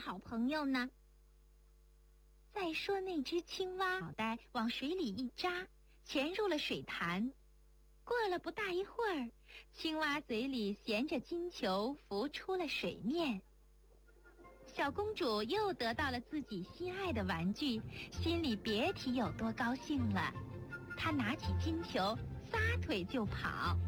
好朋友呢？再说那只青蛙，脑袋往水里一扎，潜入了水潭。过了不大一会儿，青蛙嘴里衔着金球浮出了水面。小公主又得到了自己心爱的玩具，心里别提有多高兴了。她拿起金球，撒腿就跑。